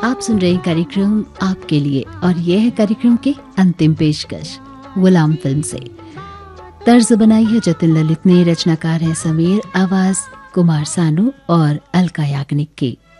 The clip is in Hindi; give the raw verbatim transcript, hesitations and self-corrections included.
आप सुन रहे हैं कार्यक्रम आपके लिए और यह है कार्यक्रम के अंतिम पेशकश गुलाम फिल्म से। तर्ज बनाई है जतिन ललित ने, रचनाकार है समीर, आवाज कुमार सानू और अलका याग्निक की।